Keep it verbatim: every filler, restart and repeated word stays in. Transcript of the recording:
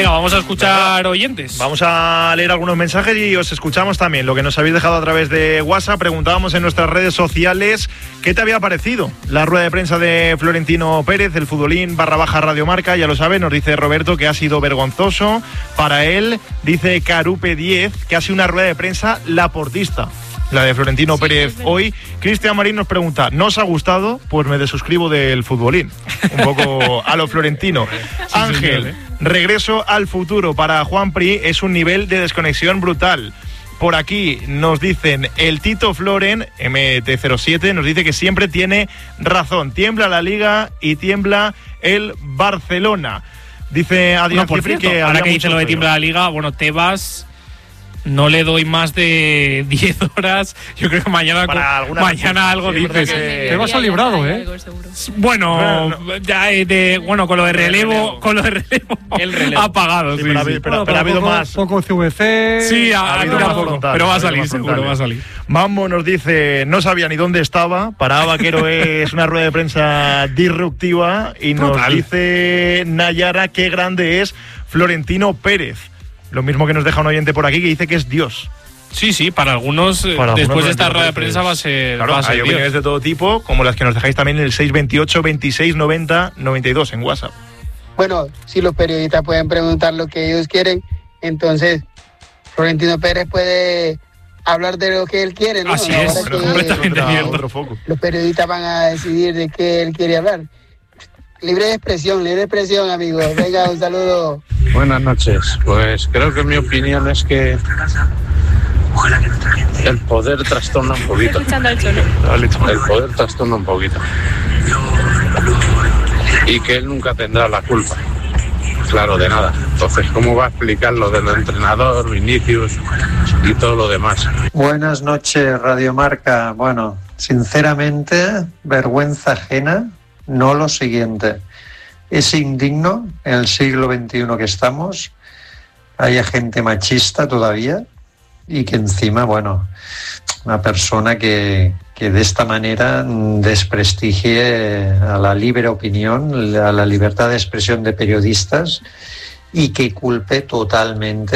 Venga, vamos a escuchar oyentes. Vamos a leer algunos mensajes y os escuchamos también. Lo que nos habéis dejado a través de WhatsApp. Preguntábamos en nuestras redes sociales qué te había parecido la rueda de prensa de Florentino Pérez, el futbolín barra baja Radio Marca. Ya lo sabe, nos dice Roberto que ha sido vergonzoso para él. Dice Carupe diez que ha sido una rueda de prensa laportista, la de Florentino sí, Pérez hoy. Cristian Marín nos pregunta, ¿no os ha gustado? Pues me desuscribo del futbolín. Un poco a lo Florentino. Sí, Ángel, señor, ¿eh? Regreso al futuro para Juan Pri es un nivel de desconexión brutal. Por aquí nos dicen, el Tito Floren, M T cero siete, nos dice que siempre tiene razón. Tiembla la Liga y tiembla el Barcelona. Dice Adrián bueno, Cifri cierto, que... ahora que dice lo de tiembla la Liga, bueno, Tebas... No le doy más de diez horas. Yo creo que mañana, mañana algo sí, dices. Que... Te vas al librado, ¿eh? Bueno, no, no. Ya de, bueno, con lo de relevo, relevo. con lo de relevo, el relevo. apagado. Sí, sí, pero, sí. pero, pero, pero ha habido poco, más. Poco C V C. Sí, ha, ha habido más poco. Frontal, pero va a salir, seguro, va a salir. Mambo nos dice, no sabía ni dónde estaba. Para Vaquero es una rueda de prensa disruptiva. Y nos Total. dice Nayara, qué grande es Florentino Pérez. Lo mismo que nos deja un oyente por aquí que dice que es Dios. Sí, sí, para algunos, para después algunos de esta rueda de prensa va a ser, claro, va a ser hay Dios. opiniones de todo tipo, como las que nos dejáis también en el seis veintiocho, veintiséis, noventa, noventa y dos en WhatsApp. Bueno, si los periodistas pueden preguntar lo que ellos quieren, entonces Florentino Pérez puede hablar de lo que él quiere, ¿no? Así es, pero completamente cierto. Otro foco. Los periodistas van a decidir de qué él quiere hablar. Libre de expresión, libre de expresión, amigos. Venga, un saludo. Buenas noches. Pues creo que mi opinión es que el poder trastorna un poquito. El poder trastorna un poquito. Y que él nunca tendrá la culpa. Claro, de nada. Entonces, ¿cómo va a explicar lo del entrenador, Vinicius y todo lo demás? Buenas noches, Radio Marca. Bueno, sinceramente, vergüenza ajena. No lo siguiente, es indigno en el siglo veintiuno que estamos, haya gente machista todavía y que encima, bueno, una persona que, que de esta manera desprestigie a la libre opinión, a la libertad de expresión de periodistas y que culpe totalmente